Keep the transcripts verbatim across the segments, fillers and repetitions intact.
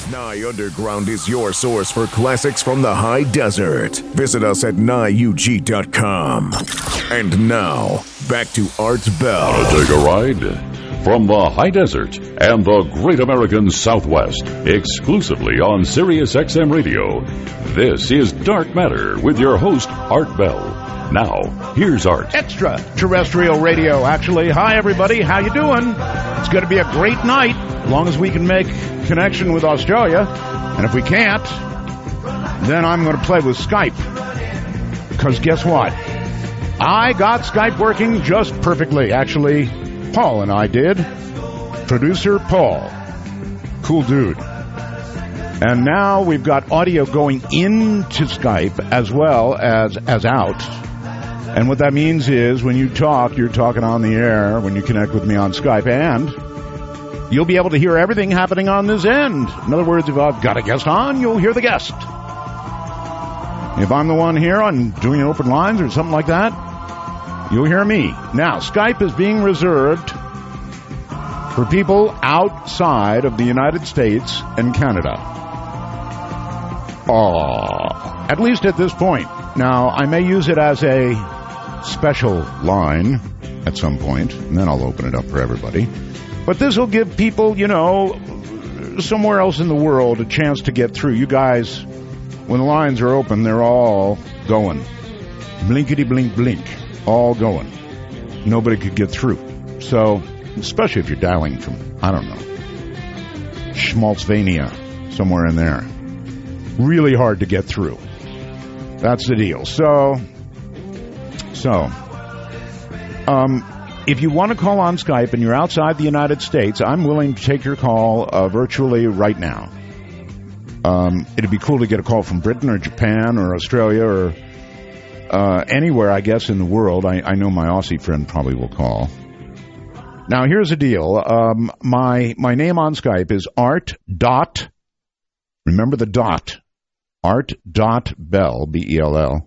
Nye Underground is your source for classics from the high desert. Visit us at nye u g dot com. And now, back to Art Bell. Take a ride from the high desert and the great American Southwest, exclusively on Sirius X M Radio. This is Dark Matter with your host, Art Bell. Now, here's Art. Extraterrestrial radio, actually. Hi, everybody. How you doing? It's going to be a great night, as long as we can make connection with Australia. And if we can't, then I'm going to play with Skype. Because guess what? I got Skype working just perfectly. Actually, Paul and I did. Producer Paul. Cool dude. And now we've got audio going into Skype as well as, as out. And what that means is when you talk, you're talking on the air when you connect with me on Skype. And you'll be able to hear everything happening on this end. In other words, if I've got a guest on, you'll hear the guest. If I'm the one here on doing open lines or something like that, you'll hear me. Now, Skype is being reserved for people outside of the United States and Canada. Oh, at least at this point. Now, I may use it as a special line at some point, and then I'll open it up for everybody. But this will give people, you know, somewhere else in the world a chance to get through. You guys, when the lines are open, they're all going. Blinkety blink blink. All going. Nobody could get through. So, especially if you're dialing from, I don't know, Schmaltzvania, somewhere in there. Really hard to get through. That's the deal. So, so, um, if you want to call on Skype and you're outside the United States, I'm willing to take your call uh, virtually right now. Um, it'd be cool to get a call from Britain or Japan or Australia or uh, anywhere, I guess, in the world. I, I know my Aussie friend probably will call. Now, here's the deal. Um, my my name on Skype is Art dot. Remember the dot. Art dot Bell, B E L L.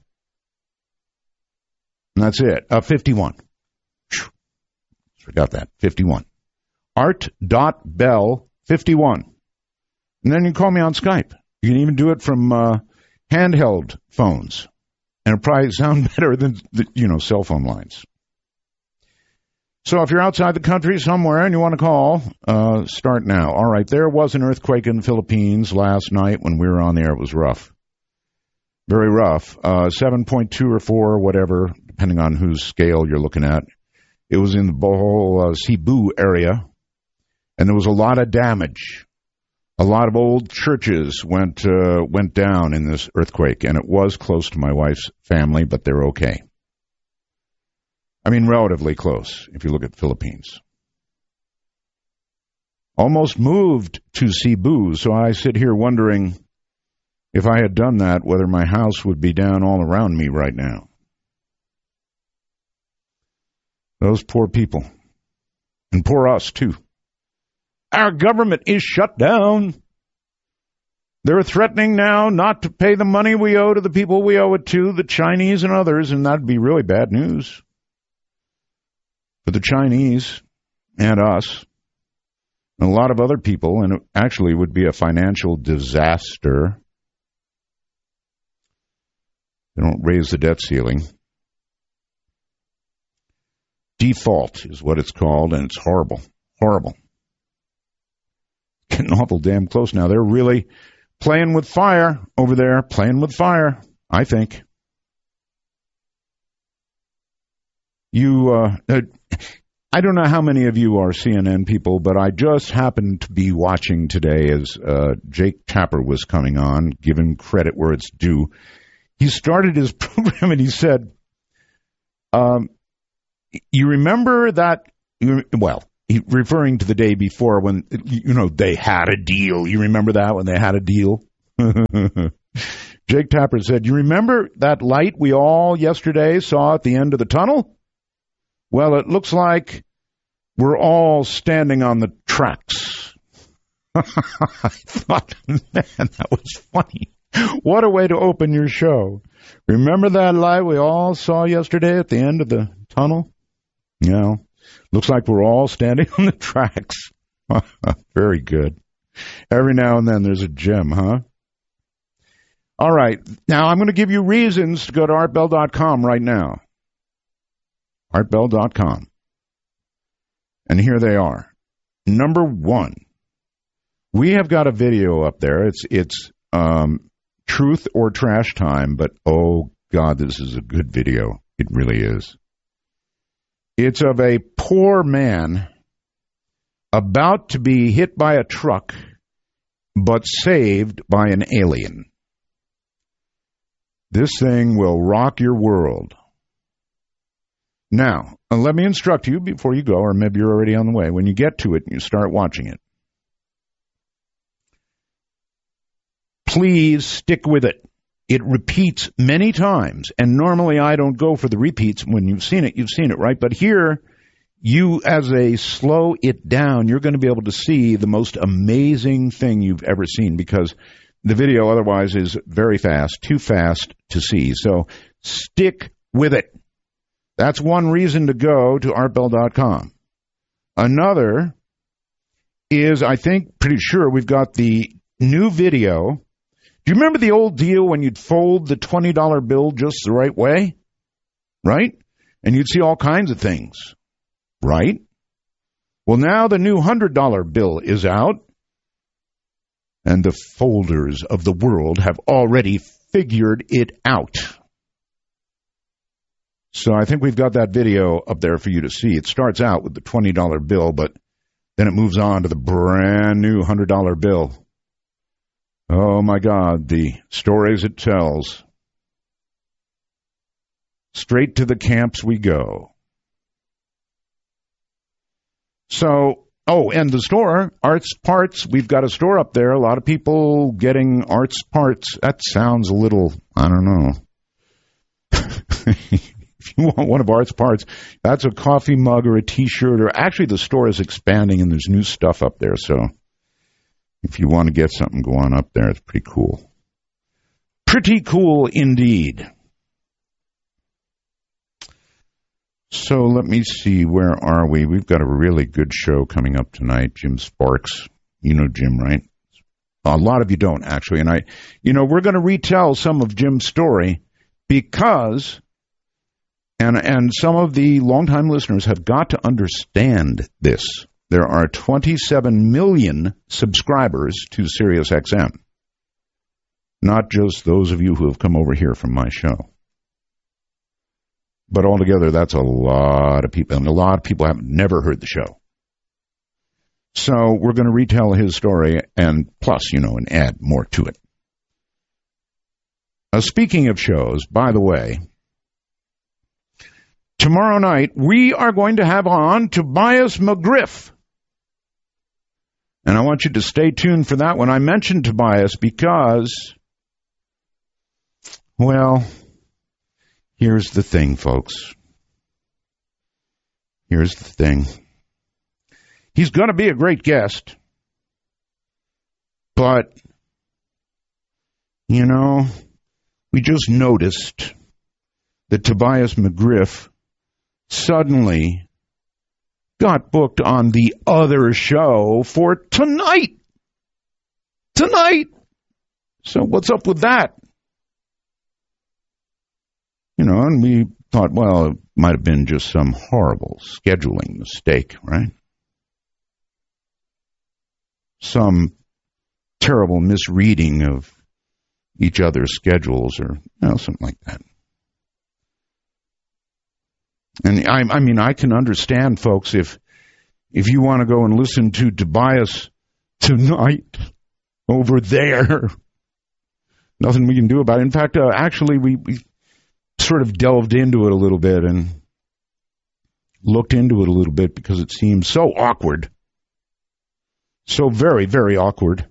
And that's it. Uh, fifty-one. Forgot that. fifty-one. Art dot Bell, fifty-one. And then you call me on Skype. You can even do it from uh, handheld phones. And it'll probably sound better than, the, you know, cell phone lines. So if you're outside the country somewhere and you want to call, uh, start now. All right, there was an earthquake in the Philippines last night when we were on the air. It was rough. Very rough. Uh, seven point two or four or whatever, depending on whose scale you're looking at. It was in the Bohol, uh, Cebu area, and there was a lot of damage. A lot of old churches went uh, went down in this earthquake, and it was close to my wife's family, but they're okay. I mean, relatively close, if you look at the Philippines. Almost moved to Cebu, so I sit here wondering if I had done that, whether my house would be down all around me right now. Those poor people. And poor us, too. Our government is shut down. They're threatening now not to pay the money we owe to the people we owe it to, the Chinese and others, and that'd be really bad news for the Chinese and us and a lot of other people, and it actually would be a financial disaster. They don't raise the debt ceiling. Default is what it's called, and it's horrible. Horrible. Getting awful damn close now. They're really playing with fire over there, playing with fire, I think. You, uh, uh, I don't know how many of you are C N N people, but I just happened to be watching today as uh, Jake Tapper was coming on, giving credit where it's due. He started his program and he said, um, you remember that, well, he, referring to the day before when, you know, they had a deal. You remember that when they had a deal? Jake Tapper said, you remember that light we all yesterday saw at the end of the tunnel? Well, it looks like we're all standing on the tracks. I thought, man, that was funny. What a way to open your show. Remember that light we all saw yesterday at the end of the tunnel? You know, looks like we're all standing on the tracks. Very good. Every now and then there's a gem, huh? All right. Now I'm going to give you reasons to go to art bell dot com right now. art bell dot com. And here they are. Number one, we have got a video up there. It's it's um, truth or trash time, but oh, God, this is a good video. It really is. It's of a poor man about to be hit by a truck, but saved by an alien. This thing will rock your world. Now, let me instruct you before you go, or maybe you're already on the way. When you get to it and you start watching it, please stick with it. It repeats many times, and normally I don't go for the repeats. When you've seen it, you've seen it, right? But here, you, as a slow it down, you're going to be able to see the most amazing thing you've ever seen, because the video otherwise is very fast, too fast to see. So stick with it. That's one reason to go to art bell dot com. Another is, I think, pretty sure we've got the new video. Do you remember the old deal when you'd fold the twenty dollar bill just the right way? Right? And you'd see all kinds of things. Right? Well, now the new one hundred dollar bill is out, and the folders of the world have already figured it out. So I think we've got that video up there for you to see. It starts out with the twenty dollar bill, but then it moves on to the brand new one hundred dollar bill. Oh, my God, the stories it tells. Straight to the camps we go. So, oh, and the store, Arts Parts, we've got a store up there. A lot of people getting Arts Parts. That sounds a little, I don't know. If you want one of Arts Parts, that's a coffee mug or a T-shirt. Or actually, the store is expanding, and there's new stuff up there. So if you want to get something, go on up there. It's pretty cool. Pretty cool indeed. So let me see. Where are we? We've got a really good show coming up tonight. Jim Sparks. You know Jim, right? A lot of you don't, actually. And I, you know, we're going to retell some of Jim's story because... And and some of the longtime listeners have got to understand this. There are twenty-seven million subscribers to Sirius X M. Not just those of you who have come over here from my show. But altogether, that's a lot of people. And a lot of people have never heard the show. So we're going to retell his story and plus, you know, and add more to it. Uh, speaking of shows, by the way... Tomorrow night, we are going to have on Tobias McGriff. And I want you to stay tuned for that one. I mentioned Tobias because, well, here's the thing, folks. Here's the thing. He's going to be a great guest. But, you know, we just noticed that Tobias McGriff suddenly got booked on the other show for tonight. Tonight. So what's up with that? You know, and we thought, well, it might have been just some horrible scheduling mistake, right? Some terrible misreading of each other's schedules or, you know, something like that. And I, I mean, I can understand, folks, if if you want to go and listen to Tobias tonight over there, nothing we can do about it. In fact, uh, actually, we, we sort of delved into it a little bit and looked into it a little bit because it seemed so awkward. So very, very awkward.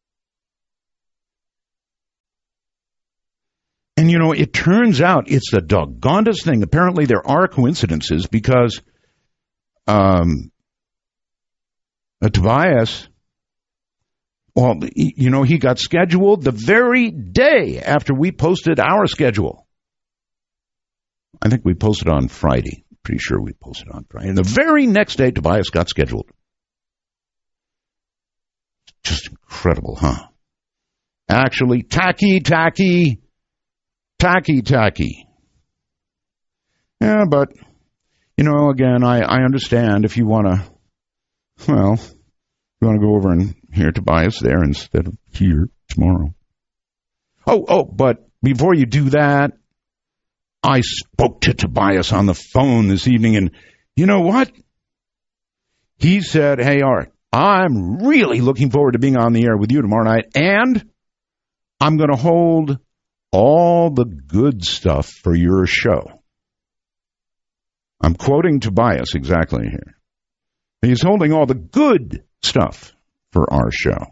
And, you know, it turns out it's the doggonedest thing. Apparently there are coincidences because um, uh, Tobias, well, you know, he got scheduled the very day after we posted our schedule. I think we posted on Friday. Pretty sure we posted on Friday. And the very next day, Tobias got scheduled. Just incredible. Incredible, huh? Actually, tacky, tacky, tacky, tacky. Yeah, but, you know, again, I, I understand if you want to, well, you want to go over and hear Tobias there instead of here tomorrow. Oh, oh, but before you do that, I spoke to Tobias on the phone this evening, and you know what? He said, hey, Art, I'm really looking forward to being on the air with you tomorrow night, and I'm going to hold all the good stuff for your show. I'm quoting Tobias exactly here. He's holding all the good stuff for our show.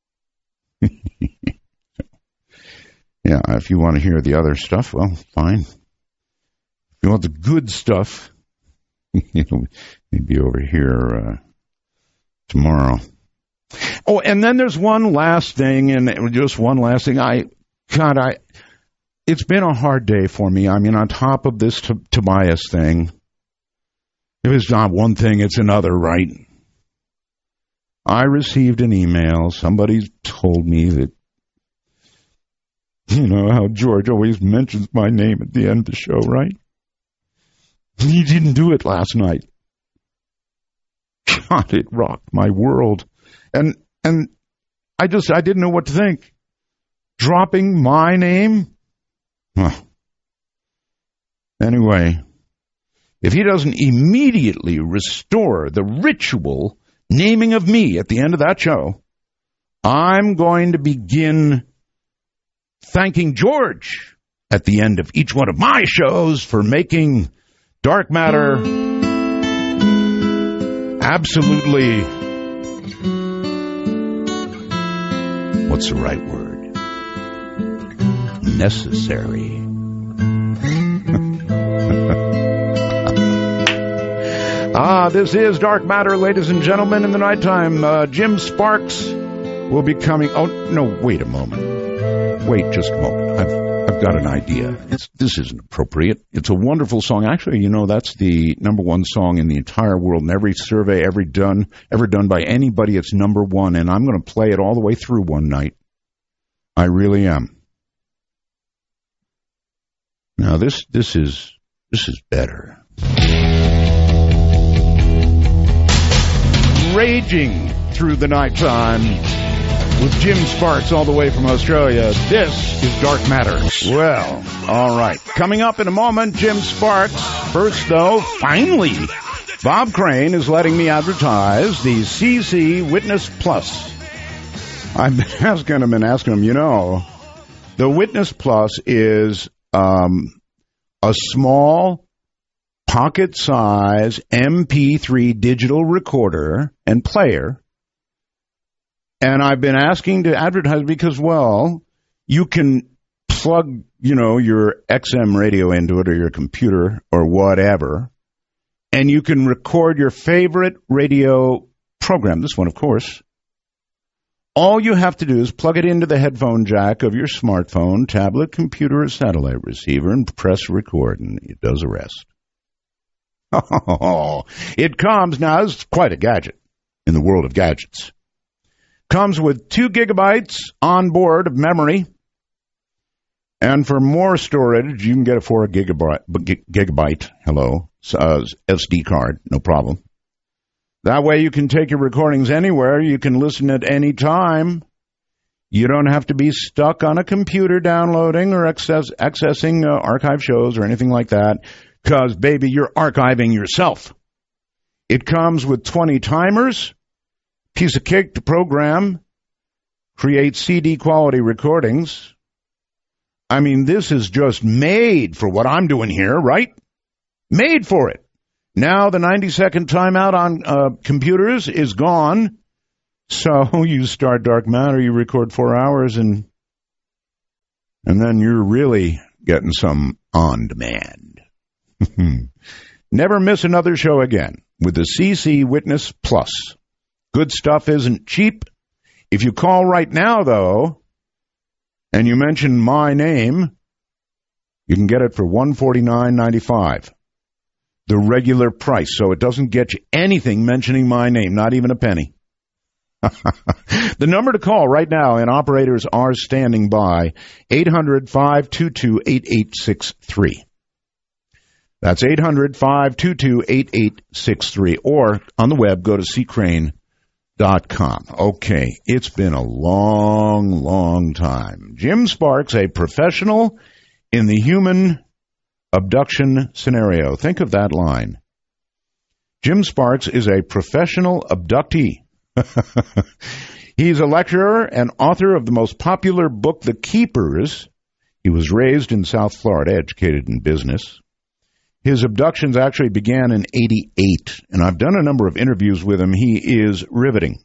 Yeah, if you want to hear the other stuff, well, fine. If you want the good stuff, it'll be over here uh, tomorrow. Oh, and then there's one last thing, and just one last thing. I, God, I, it's been a hard day for me. I mean, on top of this t- Tobias thing, if it's not one thing, it's another, right? I received an email. Somebody told me that, you know, how George always mentions my name at the end of the show, right? He didn't do it last night. God, it rocked my world. And and I just, I didn't know what to think. Dropping my name? Huh. Anyway, if he doesn't immediately restore the ritual naming of me at the end of that show, I'm going to begin thanking George at the end of each one of my shows for making Dark Matter absolutely, what's the right word? Necessary. Ah, this is Dark Matter, ladies and gentlemen, in the nighttime. Uh, Jim Sparks will be coming. Oh, no, wait a moment. Wait just a moment. I've I've got an idea. It's, this isn't appropriate. It's a wonderful song. Actually, you know, that's the number one song in the entire world. In every survey ever done, ever done by anybody, it's number one. And I'm going to play it all the way through one night. I really am. Now, this this is this is better. Raging through the nighttime with Jim Sparks all the way from Australia. This is Dark Matter. Well, all right. Coming up in a moment, Jim Sparks. First, though, finally, Bob Crane is letting me advertise the C C Witness Plus. I've been asking him and asking him, you know, the Witness Plus is um, a small pocket-size M P three digital recorder and player. And I've been asking to advertise because, well, you can plug, you know, your X M radio into it or your computer or whatever, and you can record your favorite radio program, this one, of course. All you have to do is plug it into the headphone jack of your smartphone, tablet, computer, or satellite receiver and press record, and it does the rest. Oh, it comes, now, it's quite a gadget in the world of gadgets. Comes with two gigabytes on board of memory. And for more storage, you can get it for a gigabyte, gigabyte hello, uh, S D card, no problem. That way you can take your recordings anywhere. You can listen at any time. You don't have to be stuck on a computer downloading or access, accessing uh, archive shows or anything like that. Because, baby, you're archiving yourself. It comes with twenty timers. Piece of cake to program, create C D quality recordings. I mean, this is just made for what I'm doing here, right? Made for it. Now the ninety second timeout on uh, computers is gone. So you start Dark Matter, you record four hours, and and then you're really getting some on demand. Never miss another show again with the C C Witness Plus. Good stuff isn't cheap. If you call right now, though, and you mention my name, you can get it for one hundred forty-nine dollars and ninety-five cents. The regular price, so it doesn't get you anything mentioning my name, not even a penny. The number to call right now, and operators are standing by, eight hundred, five two two, eight eight six three. That's eight hundred, five two two, eight eight six three. Or on the web, go to c crane dot com. Okay, it's been a long, long time. Jim Sparks, a professional in the human abduction scenario. Think of that line. Jim Sparks is a professional abductee. He's a lecturer and author of the most popular book, The Keepers. He was raised in South Florida, educated in business. His abductions actually began in eighty-eight, and I've done a number of interviews with him. He is riveting.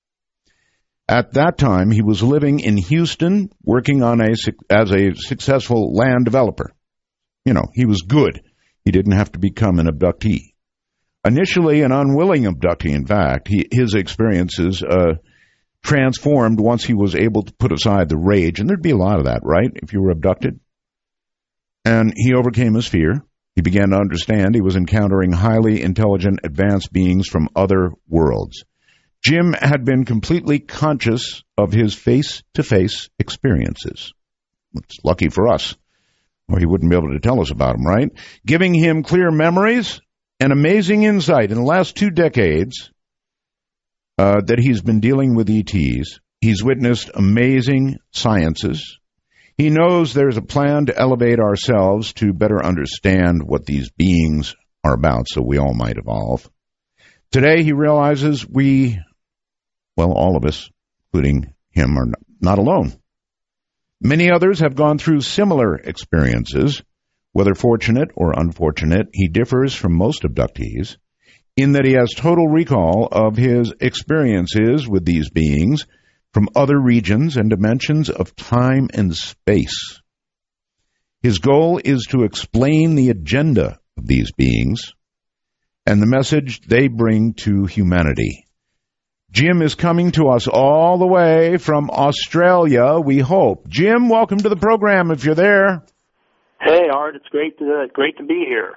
At that time, he was living in Houston, working on a as a successful land developer. You know, he was good. He didn't have to become an abductee. Initially an unwilling abductee, in fact, he, his experiences uh, transformed once he was able to put aside the rage, and there'd be a lot of that, right, if you were abducted? And he overcame his fear. He began to understand he was encountering highly intelligent, advanced beings from other worlds. Jim had been completely conscious of his face-to-face experiences. It's lucky for us, or he wouldn't be able to tell us about them, right? Giving him clear memories and amazing insight. In the last two decades uh, that he's been dealing with E Ts, he's witnessed amazing sciences. He knows there's a plan to elevate ourselves to better understand what these beings are about, so we all might evolve. Today, he realizes we, well, all of us, including him, are not alone. Many others have gone through similar experiences. Whether fortunate or unfortunate, he differs from most abductees in that he has total recall of his experiences with these beings from other regions and dimensions of time and space. His goal is to explain the agenda of these beings and the message they bring to humanity. Jim is coming to us all the way from Australia, we hope. Jim, welcome to the program if you're there. Hey, Art, it's great to, uh, great to be here.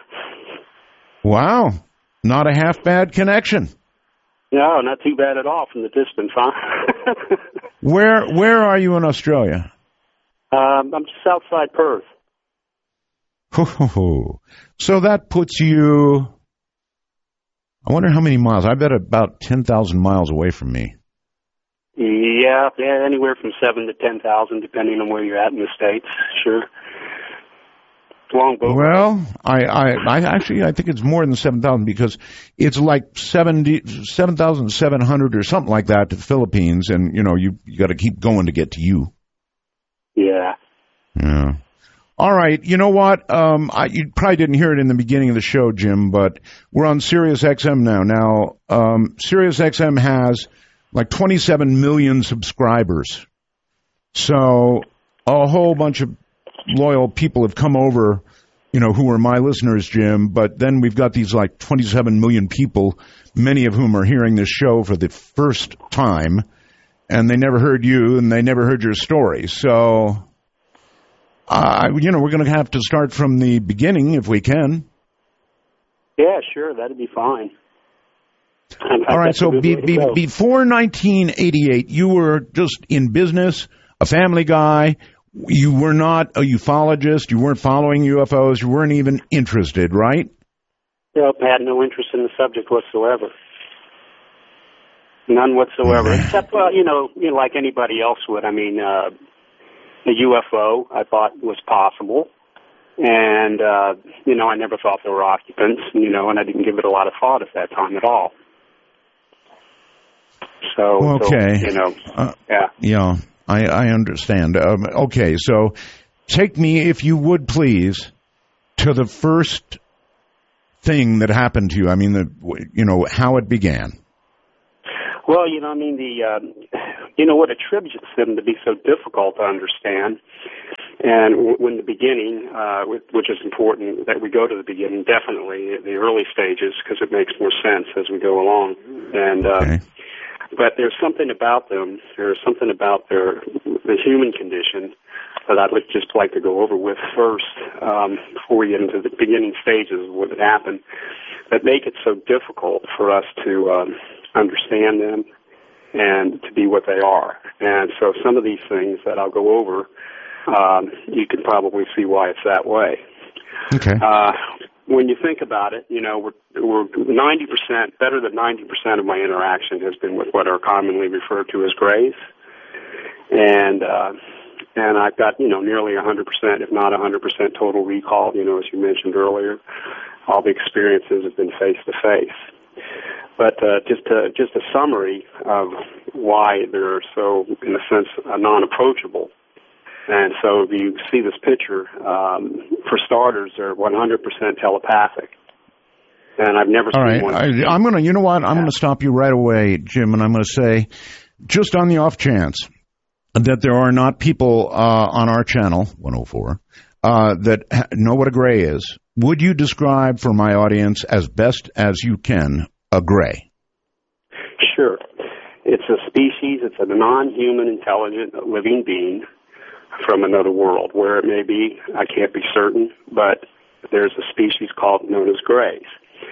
Wow, not a half-bad connection. No, not too bad at all from the distance, huh? Where where are you in Australia? Um, I'm just outside Perth. So that puts you, I wonder how many miles. I bet about ten thousand miles away from me. Yeah, yeah, anywhere from seven to ten thousand, depending on where you're at in the States, sure. Long boat well, I, I, I actually I think it's more than seven thousand because it's like seventy seven thousand seven hundred or something like that to the Philippines, and you know you you got to keep going to get to you. Yeah. Yeah. All right. You know what? Um, I, you probably didn't hear it in the beginning of the show, Jim, but we're on Sirius X M now. Now, um, Sirius X M has like twenty-seven million subscribers, so a whole bunch of loyal people have come over, you know, who are my listeners, Jim, but then we've got these like twenty-seven million people, many of whom are hearing this show for the first time, and they never heard you, and they never heard your story. So, uh, you know, we're going to have to start from the beginning if we can. Yeah, sure, that'd be fine. All right, so be, be, before nineteen eighty-eight, you were just in business, a family guy. You were not a ufologist. You weren't following U F Os. You weren't even interested, right? Nope, I had no interest in the subject whatsoever. None whatsoever. Mm-hmm. Except, well, you know, you know, like anybody else would. I mean, uh, the U F O I thought was possible. And, uh, you know, I never thought there were occupants, you know, and I didn't give it a lot of thought at that time at all. So, okay. so you know, uh, yeah. Yeah. I, I understand. Um, okay, so take me, if you would please, to the first thing that happened to you. I mean, the, you know, how it began. Well, you know, I mean, the, um, you know, what attributes them to be so difficult to understand. And when the beginning, uh, which is important that we go to the beginning, definitely the early stages, because it makes more sense as we go along. And, uh, okay. But there's something about them, there's something about their, the human condition that I'd just like to go over with first, um, before we get into the beginning stages of what had happened, that make it so difficult for us to, um, understand them and to be what they are. And so some of these things that I'll go over, um, you can probably see why it's that way. Okay. Uh, when you think about it, you know, we're, we're ninety percent, better than ninety percent of my interaction has been with what are commonly referred to as grays. And, uh, and I've got, you know, nearly one hundred percent, if not one hundred percent total recall, you know, as you mentioned earlier. All the experiences have been face-to-face. But uh, just a, just a summary of why they're so, in a sense, uh, non-approachable. And so if you see this picture, um, for starters, they're one hundred percent telepathic. And I've never All seen right. one. I, I'm going to, you know what? I'm going to stop you right away, Jim, and I'm going to say, just on the off chance that there are not people uh, on our channel, one oh four, uh, that ha- know what a gray is, would you describe for my audience as best as you can a gray? Sure. It's a species, it's a non-human intelligent living being from another world. Where it may be, I can't be certain, but there's a species called known as grays.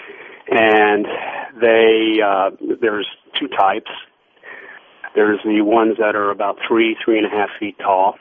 And they, uh, there's two types. There's the ones that are about three, three and a half feet tall,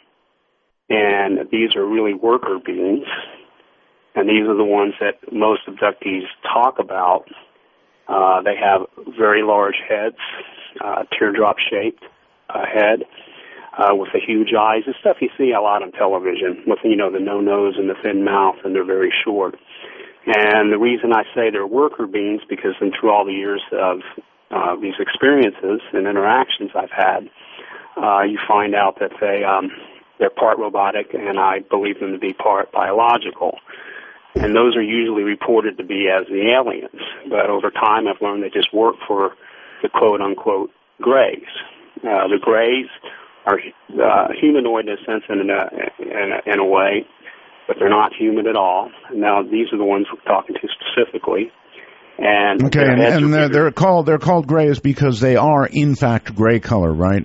and these are really worker beings. And these are the ones that most abductees talk about. Uh, they have very large heads, uh, teardrop-shaped uh, head, uh, with the huge eyes, the stuff you see a lot on television, with, you know, the no nose and the thin mouth, and they're very short. And the reason I say they're worker beings, because then through all the years of uh, these experiences and interactions I've had, uh, you find out that they, um, they're part robotic, and I believe them to be part biological. And those are usually reported to be as the aliens. But over time, I've learned they just work for the quote-unquote grays. Uh, the grays are uh, humanoid in a sense, and in a, in, a, in a way, but they're not human at all. Now, these are the ones we're talking to specifically. And okay, and, and they're, they're called they're called grays because they are, in fact, gray color, right?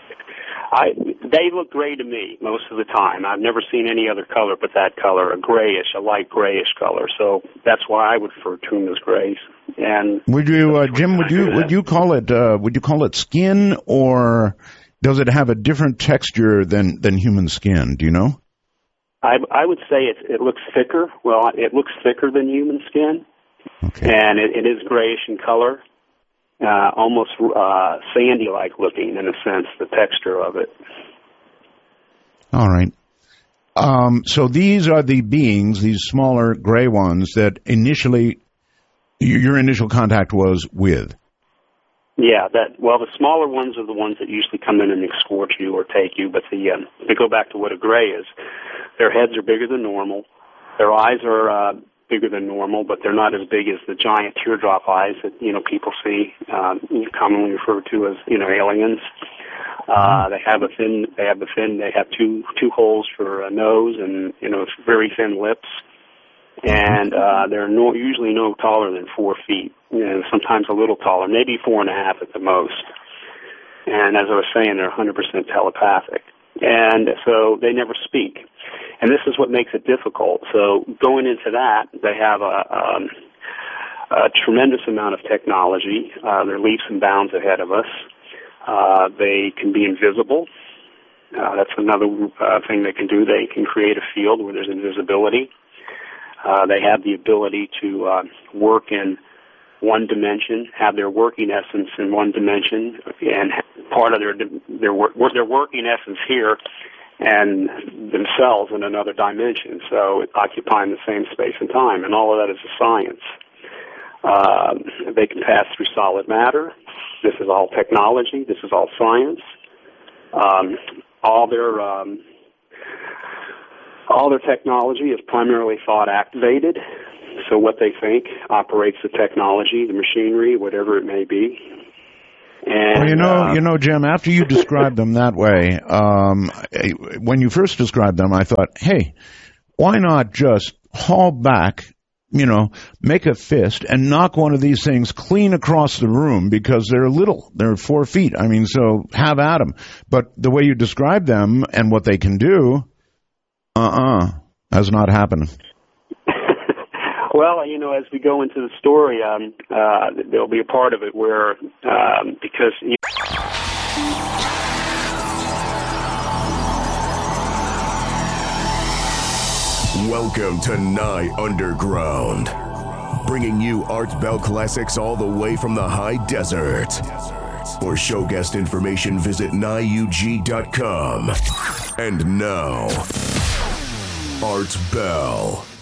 I, they look gray to me most of the time. I've never seen any other color but that color, a grayish, a light grayish color. So that's why I would refer to them as grays. And would you, uh, Jim? Would you would you call it uh, would you call it skin, or does it have a different texture than, than human skin? Do you know? I, I would say it, it looks thicker. Well, it looks thicker than human skin, okay. And it, it is grayish in color. Uh, almost uh, sandy-like looking, in a sense, the texture of it. All right. Um, so these are the beings, these smaller gray ones, that initially, your initial contact was with. Yeah, that. Well, the smaller ones are the ones that usually come in and escort you or take you, but the um, to go back to what a gray is, their heads are bigger than normal, their eyes are uh, bigger than normal, but they're not as big as the giant teardrop eyes that, you know, people see, um, commonly referred to as, you know, aliens. Uh, they have a thin, they have a thin, they have two, two holes for a nose and, you know, very thin lips. And, uh, they're no, usually no taller than four feet, you know, sometimes a little taller, maybe four and a half at the most. And as I was saying, they're one hundred percent telepathic. And so they never speak. And this is what makes it difficult. So going into that, they have a, um, a tremendous amount of technology. Uh, they're leaps and bounds ahead of us. Uh, they can be invisible. Uh, that's another uh, thing they can do. They can create a field where there's invisibility. Uh, they have the ability to uh, work in one dimension, have their working essence in one dimension, and part of their their their working essence here, and themselves in another dimension. So occupying the same space and time, and all of that is a science. Uh, they can pass through solid matter. This is all technology. This is all science. Um, all their um, all their technology is primarily thought activated. So what they think operates the technology, the machinery, whatever it may be. And, well, you know, uh, you know, Jim, after you described them that way, um, when you first described them, I thought, hey, why not just haul back, you know, make a fist and knock one of these things clean across the room, because they're little. They're four feet. I mean, so have at them. But the way you describe them and what they can do, uh-uh, has not happened. Well, you know, as we go into the story, um, uh, there'll be a part of it where, um, because... You Welcome to Nye Underground, bringing you Art Bell classics all the way from the high desert. For show guest information, visit nye u g dot com. And now, Art Bell.